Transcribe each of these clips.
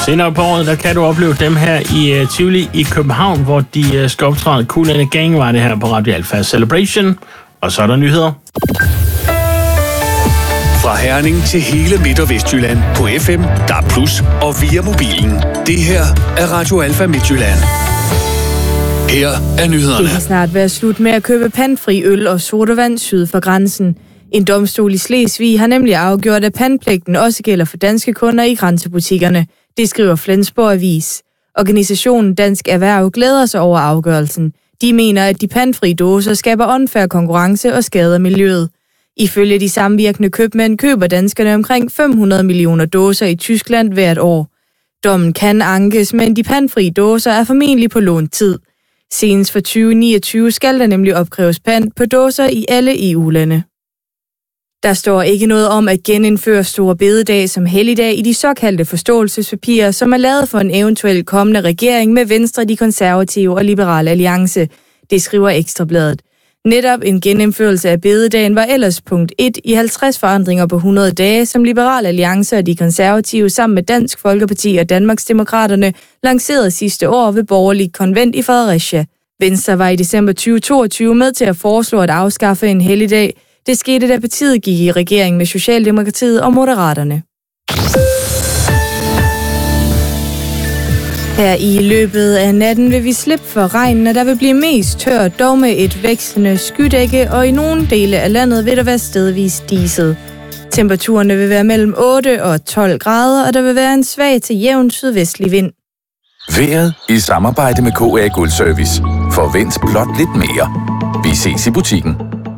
Senere på året, der kan du opleve dem her i Tivoli i København, hvor de skal optræde. Kool and the Gang var det her på Radio Alfa Celebration. Og så er der nyheder. Fra Herning til hele Midt- og Vestjylland på FM, DAB+, og via mobilen. Det her er Radio Alfa Midtjylland. Her er nyhederne. Det kan snart være slut med at købe pantfri øl og sodavand syd for grænsen. En domstol i Slesvig har nemlig afgjort, at pantpligten også gælder for danske kunder i grænsebutikkerne. Det skriver Flensborg Avis. Organisationen Dansk Erhverv glæder sig over afgørelsen. De mener, at de pantfri dåser skaber unfair konkurrence og skader miljøet. Ifølge de samvirkende købmænd køber danskerne omkring 500 millioner dåser i Tyskland hvert år. Dommen kan ankes, men de pantfri dåser er formentlig på lånt tid. Senest for 2029 skal der nemlig opkræves pant på dåser i alle EU-lande. Der står ikke noget om at genindføre Store Bededag som helligdag i de såkaldte forståelsespapirer, som er lavet for en eventuel kommende regering med Venstre, de konservative og Liberale Alliance. Det skriver Ekstrabladet. Netop en genindførelse af bededagen var ellers punkt 1 i 50 forandringer på 100 dage, som Liberale Alliance og de konservative sammen med Dansk Folkeparti og Danmarksdemokraterne lancerede sidste år ved borgerlig konvent i Fredericia. Venstre var i december 2022 med til at foreslå at afskaffe en helligdag. Det skete, da partiet gik i regering med Socialdemokratiet og Moderaterne. Her i løbet af natten vil vi slippe for regnen, og der vil blive mest tørt, dog med et vekslende skydække, og i nogle dele af landet vil der være stedvis diset. Temperaturerne vil være mellem 8 og 12 grader, og der vil være en svag til jævn sydvestlig vind. Vejret i samarbejde med KA Guldservice. Forvent blot lidt mere. Vi ses i butikken.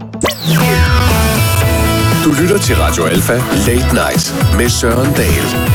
Du lytter til Radio Alfa Late Night med Søren Dahl.